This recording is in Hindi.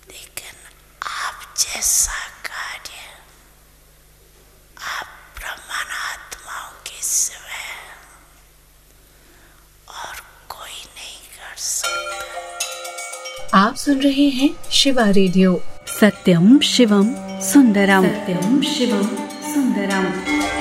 लेकिन आप जैसा कार्य आप ब्रह्मात्माओं के सिवाय और कोई नहीं कर सकता। आप सुन रहे हैं शिवा रेडियो। सत्यम शिवम सुंदरम। सत्यम शिवम सुंदरम।